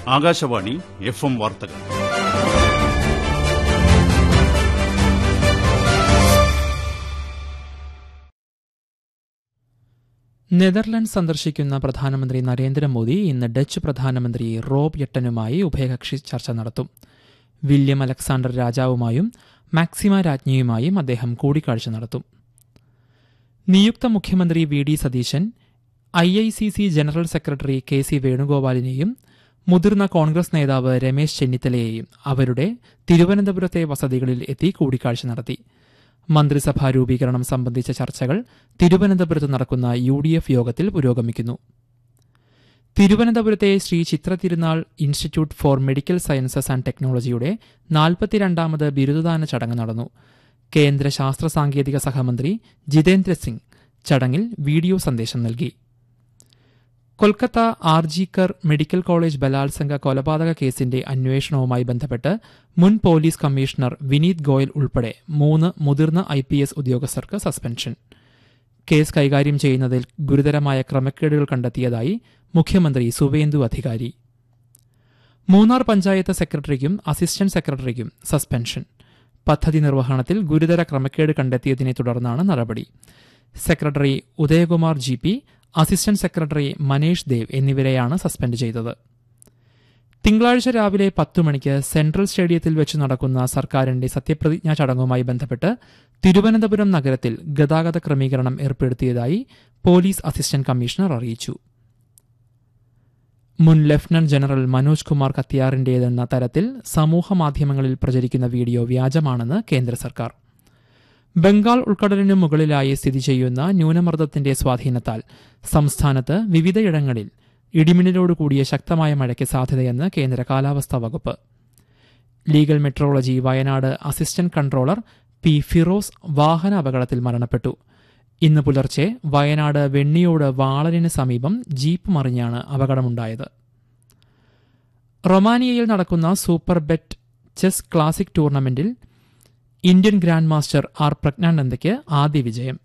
Akashvani FM വാർത്തകൾ. Netherland സന്ദർശിക്കുന്ന പ്രധാനമന്ത്രി നരേന്ദ്രമോദി ഇന്ന് ഡച്ച് പ്രധാനമന്ത്രി റോബ് യെട്ടനുമായി ഉഭയകക്ഷി ചർച്ച നടത്തും. വില്യം അലക്സാണ്ടർ രാജാവുമായും മാക്സിമ രാജ്ഞിയുമായും അദ്ദേഹം കൂടിക്കാഴ്ച നടത്തും. നിയുക്ത മുഖ്യമന്ത്രി VD. Satheesan IICC general secretary KC വേണുഗോപാലിനെയും മുതിർന്ന കോൺഗ്രസ് നേതാവ് രമേശ് ചെന്നിത്തലയെയും അവരുടെ തിരുവനന്തപുരത്തെ വസതികളിൽ എത്തി കൂടിക്കാഴ്ച നടത്തി. മന്ത്രിസഭാ രൂപീകരണം സംബന്ധിച്ച ചർച്ചകൾ തിരുവനന്തപുരത്ത് നടക്കുന്ന UDF യോഗത്തിൽ പുരോഗമിക്കുന്നു. തിരുവനന്തപുരത്തെ ശ്രീ ചിത്ര തിരുനാൾ institute four medical sciences and ടെക്നോളജിയുടെ 42ാമത് ബിരുദദാന ചടങ്ങ് നടന്നു. കേന്ദ്ര ശാസ്ത്ര സാങ്കേതിക സഹമന്ത്രി ജിതേന്ദ്ര സിംഗ് ചടങ്ങിൽ വീഡിയോ സന്ദേശം നൽകി. കൊൽക്കത്ത ആർജിക്കർ മെഡിക്കൽ കോളേജ് ബലാത്സംഗ കൊലപാതക കേസിന്റെ അന്വേഷണവുമായി ബന്ധപ്പെട്ട് മുൻ പോലീസ് കമ്മീഷണർ വിനീത് ഗോയൽ ഉൾപ്പെടെ 3 മുതിർന്ന IPS ഉദ്യോഗസ്ഥർക്ക് സസ്പെൻഷൻ. കേസ് കൈകാര്യം ചെയ്യുന്നതിൽ ഗുരുതരമായ ക്രമക്കേടുകൾ കണ്ടെത്തിയതായി മുഖ്യമന്ത്രി സുവേന്ദു അധികാരി. Munnar panchayat സെക്രട്ടറിക്കും assistant സെക്രട്ടറിക്കും suspension. പദ്ധതി നിർവഹണത്തിൽ ഗുരുതര ക്രമക്കേട് കണ്ടെത്തിയതിനെ തുടർന്നാണ് നടപടി. Secretary Udayakumar GP, assistant secretary Manesh Dev എന്നിവരെയാണ് സസ്പെൻഡ് ചെയ്തത്. തിങ്കളാഴ്ച രാവിലെ 10 മണിക്ക് സെൻട്രൽ സ്റ്റേഡിയത്തിൽ വെച്ച് നടക്കുന്ന സർക്കാരിന്റെ സത്യപ്രതിജ്ഞാ ചടങ്ങുമായി ബന്ധപ്പെട്ട് തിരുവനന്തപുരം നഗരത്തിൽ ഗതാഗത ക്രമീകരണം ഏർപ്പെടുത്തിയതായി പോലീസ് അസിസ്റ്റന്റ് കമ്മീഷണർ അറിയിച്ചു. മുൻ ലഫ്റ്റനന്റ് ജനറൽ മനോജ് കുമാർ കത്തിയാറിന്റേതെന്ന തരത്തിൽ സമൂഹമാധ്യമങ്ങളിൽ പ്രചരിക്കുന്ന വീഡിയോ വ്യാജമാണെന്ന് കേന്ദ്ര സർക്കാർ. ബംഗാൾ ഉൾക്കടലിനു മുകളിലായി സ്ഥിതി ചെയ്യുന്ന ന്യൂനമർദ്ദത്തിന്റെ സ്വാധീനത്താൽ സംസ്ഥാനത്ത് വിവിധയിടങ്ങളിൽ ഇടിമിന്നലോടുകൂടിയ ശക്തമായ മഴയ്ക്ക് സാധ്യതയെന്ന് കേന്ദ്ര കാലാവസ്ഥാ വകുപ്പ്. Legal metrology Wayanad assistant controller P. Firoz വാഹന അപകടത്തിൽ മരണപ്പെട്ടു. ഇന്ന് പുലർച്ചെ വയനാട് വെണ്ണിയോട് വാളലിന് സമീപം ജീപ്പ് മറിഞ്ഞാണ് അപകടമുണ്ടായത്. റൊമാനിയയിൽ നടക്കുന്ന സൂപ്പർ ബെറ്റ് ചെസ് ക്ലാസിക് ടൂർണമെന്റിൽ ഇന്ത്യൻ ഗ്രാൻഡ് മാസ്റ്റർ R. പ്രജ്ഞാനന്ദയ്ക്ക് ആദ്യ വിജയം.